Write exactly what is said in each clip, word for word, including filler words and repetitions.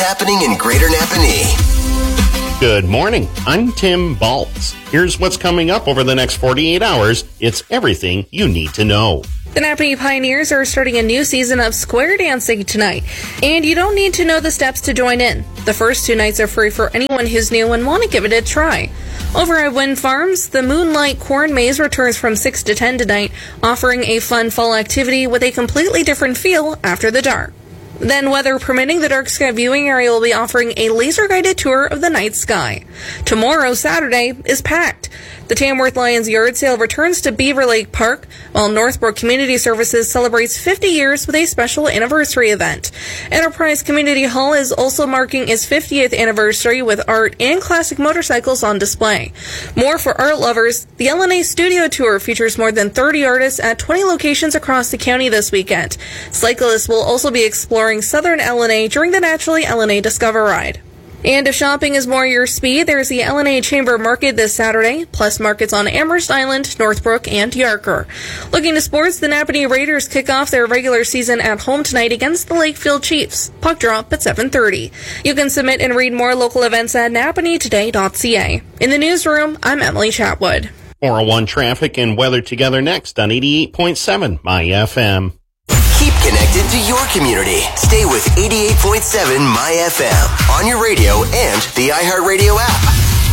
happening in Greater Napanee. Good morning. I'm Tim Baltz. Here's what's coming up over the next forty-eight hours. It's everything you need to know. The Napanee Pioneers are starting a new season of square dancing tonight, and you don't need to know the steps to join in. The first two nights are free for anyone who's new and want to give it a try. Over at Wind Farms, the Moonlight Corn Maze returns from six to ten tonight, offering a fun fall activity with a completely different feel after the dark. Then, weather permitting, the Dark Sky Viewing Area will be offering a laser-guided tour of the night sky. Tomorrow, Saturday, is packed. The Tamworth Lions Yard Sale returns to Beaver Lake Park, while Northbrook Community Services celebrates fifty years with a special anniversary event. Enterprise Community Hall is also marking its fiftieth anniversary with art and classic motorcycles on display. More for art lovers, the L N A Studio Tour features more than thirty artists at twenty locations across the county this weekend. Cyclists will also be exploring Southern L N A during the Naturally L N A Discover Ride. And if shopping is more your speed, there's the L N A Chamber Market this Saturday, plus markets on Amherst Island, Northbrook, and Yarker. Looking to sports, the Napanee Raiders kick off their regular season at home tonight against the Lakefield Chiefs. Puck drop at seven thirty. You can submit and read more local events at napanee today dot c a. In the newsroom, I'm Emily Chatwood. four oh one traffic and weather together next on eighty-eight point seven My F M. Keep connected to your community. Stay with eighty-eight point seven My F M on your radio and the iHeartRadio app.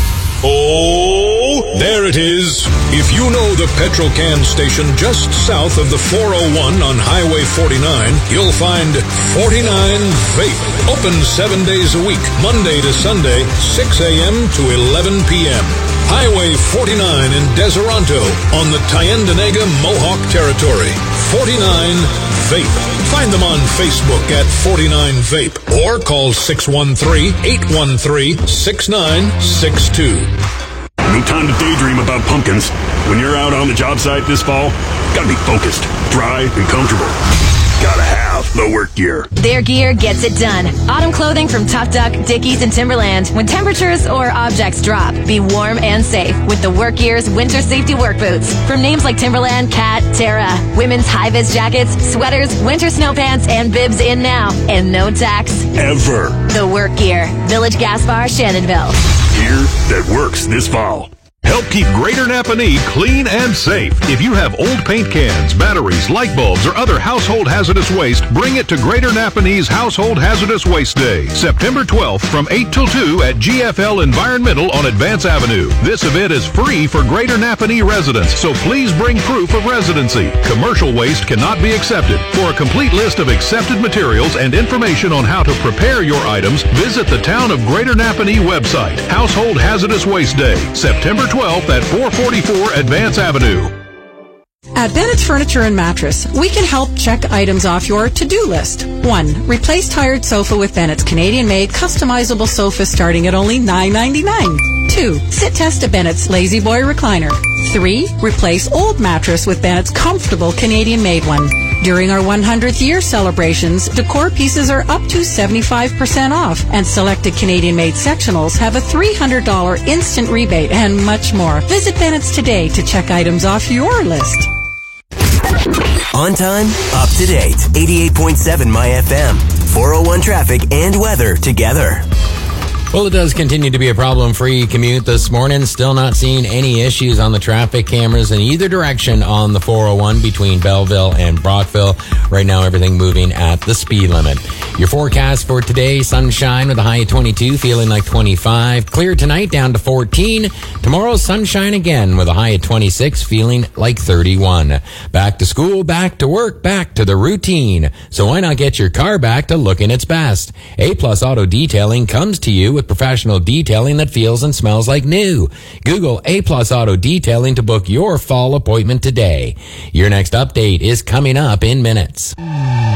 Oh, there it is. If you know the petrol can station just south of the four oh one on Highway forty-nine, you'll find forty-nine Vape. Open seven days a week, Monday to Sunday, six a.m. to eleven p.m. Highway forty-nine in Deseronto on the Tyendinaga Mohawk Territory. forty-nine Vape. Find them on Facebook at forty-nine Vape or call six one three, eight one three, six nine six two. No time to daydream about pumpkins. When you're out on the job site this fall, gotta be focused, dry, and comfortable. Gotta have the work gear. Their gear gets it done. Autumn clothing from Tough Duck, Dickies, and Timberland. When temperatures or objects drop, be warm and safe with the Work Gear's winter safety work boots. From names like Timberland, Cat, Terra, women's high-vis jackets, sweaters, winter snow pants, and bibs in now. And no tax. Ever. The Work Gear. Village Gas Bar, Shannonville. Gear that works this fall. Help keep Greater Napanee clean and safe. If you have old paint cans, batteries, light bulbs, or other household hazardous waste, bring it to Greater Napanee's Household Hazardous Waste Day, September twelfth from eight till two at G F L Environmental on Advance Avenue. This event is free for Greater Napanee residents, so please bring proof of residency. Commercial waste cannot be accepted. For a complete list of accepted materials and information on how to prepare your items, visit the Town of Greater Napanee website. Household Hazardous Waste Day, September twelfth at four forty-four Advance Avenue. At Bennett's Furniture and Mattress, we can help check items off your to-do list. One, replace tired sofa with Bennett's Canadian-made customizable sofa starting at only nine ninety-nine. Two, sit test a Bennett's Lazy Boy recliner. Three, replace old mattress with Bennett's comfortable Canadian-made one. During our one hundredth year celebrations, decor pieces are up to seventy-five percent off, and selected Canadian-made sectionals have a three hundred dollars instant rebate and much more. Visit Bennett's today to check items off your list. On time, up to date. eighty-eight point seven My F M. four oh one traffic and weather together. Well, it does continue to be a problem-free commute this morning. Still not seeing any issues on the traffic cameras in either direction on the four oh one between Belleville and Brockville. Right now, everything moving at the speed limit. Your forecast for today, sunshine with a high of twenty-two, feeling like twenty-five. Clear tonight, down to fourteen. Tomorrow, sunshine again with a high of twenty-six, feeling like thirty-one. Back to school, back to work, back to the routine. So why not get your car back to looking its best? A-Plus Auto Detailing comes to you with professional detailing that feels and smells like new. Google A-Plus Auto Detailing to book your fall appointment today. Your next update is coming up in minutes.